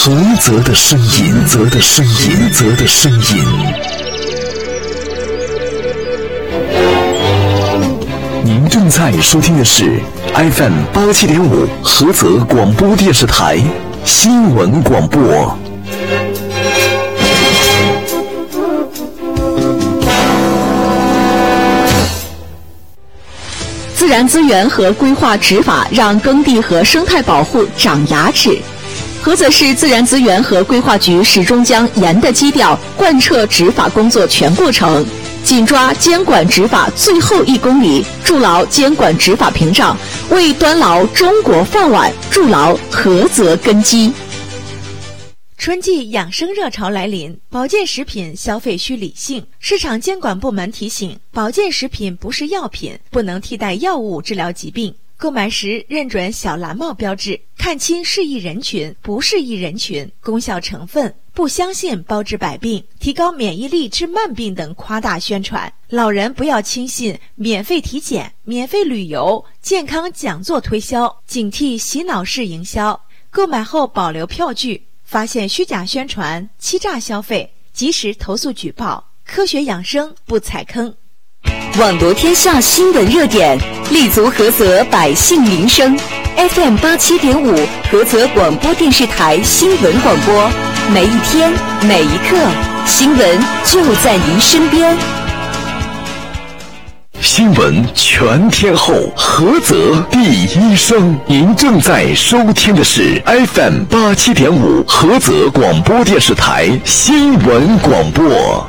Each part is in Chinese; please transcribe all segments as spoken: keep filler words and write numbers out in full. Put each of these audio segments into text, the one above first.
菏泽的声音，菏泽的声音，菏泽的声音。您正在收听的是 F M 八七点五菏泽广播电视台新闻广播。 自然资源和规划执法让耕地和生态保护长牙齿。菏泽市自然资源和规划局始终将严的基调贯彻执法工作全过程，紧抓监管执法最后一公里，筑牢监管执法屏障，为端牢中国饭碗筑牢菏泽根基。 春季养生热潮来临，保健食品消费需理性。市场监管部门提醒，保健食品不是药品，不能替代药物治疗疾病。购买时认准小蓝帽标志，看清适宜人群、不适宜人群、功效成分，不相信包治百病、提高免疫力治慢病等夸大宣传。老人不要轻信免费体检、免费旅游、健康讲座推销，警惕洗脑式营销。购买后保留票据，发现虚假宣传、欺诈消费，及时投诉举报。科学养生不踩坑。 网罗天下新闻热点，立足菏泽百姓民生。F M 八七点五菏泽广播电视台新闻广播，每一天每一刻，新闻就在您身边。 新闻全天候，菏泽第一声。您正在收听的是 F M 八七点五菏泽广播电视台新闻广播。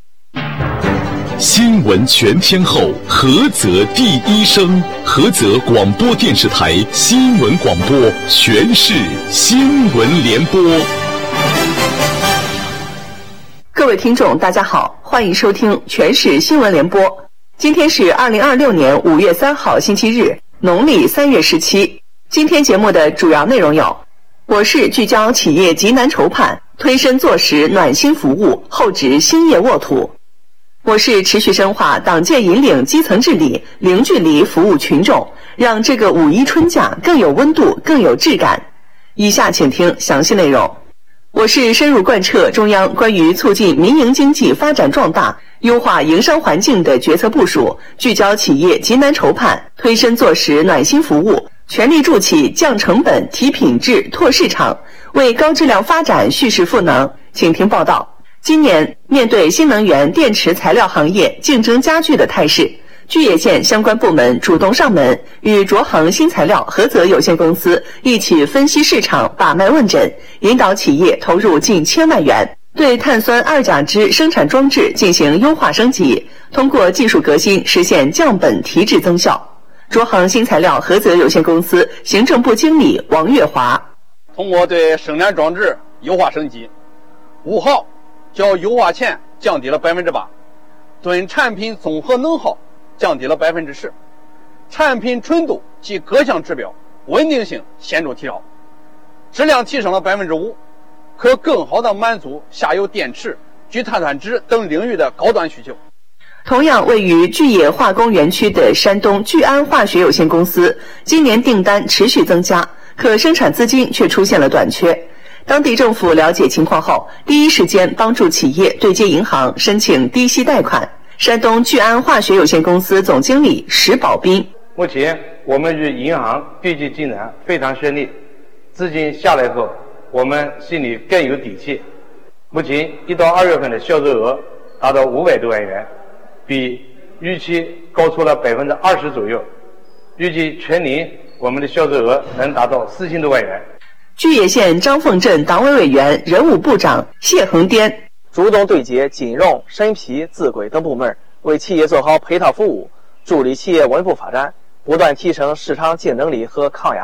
新闻全天候，菏泽第一声。菏泽广播电视台新闻广播，全市新闻联播。 各位听众大家好，欢迎收听全市新闻联播。今天是二零二六年五月三号星期日，农历三月十七。今天节目的主要内容有：我市聚焦企业急难筹判，推身做实暖心服务，厚植兴业沃土。我市持续深化党建引领基层治理，零距离服务群众，让这个五一春假更有温度，更有质感。以下请听详细内容。我市深入贯彻中央关于促进民营经济发展壮大、优化营商环境的决策部署，聚焦企业急难筹判，推身做实暖心服务，全力助企降成本、提品质、拓市场，为高质量发展蓄势赋能。请听报道。今年面对新能源电池材料行业竞争加剧的态势，巨野县相关部门主动上门，与卓恒新材料菏泽有限公司一起分析市场、把脉问诊，引导企业投入近千万元，对碳酸二甲酯生产装置进行优化升级，通过技术革新实现降本提质增效。卓恒新材料菏泽有限公司行政部经理王月华： 通过对生产装置优化升级，五号较优化前降低了百分之八，对产品综合能耗降低了百分之十，产品纯度及各项指标稳定性显著提高，质量提升了百分之五，可更好地满足下游电池、聚碳酸酯等领域的高端需求。 同样位于巨野化工园区的山东聚安化学有限公司，今年订单持续增加，可生产资金却出现了短缺。当地政府了解情况后，第一时间帮助企业对接银行申请低息贷款。山东聚安化学有限公司总经理石宝斌： 目前我们与银行对接进展非常顺利，资金下来后，我们心里更有底气。目前一到二月份的销售额达到五百多万元，比预期高出了百分之二十左右。预计全年我们的销售额能达到四千多万元。 巨野县张凤镇党委委员、人武部长谢恒滇： 主动对接金融、审批、自规等部门，为企业做好配套服务，助力企业稳步发展，不断提升市场竞争力和抗压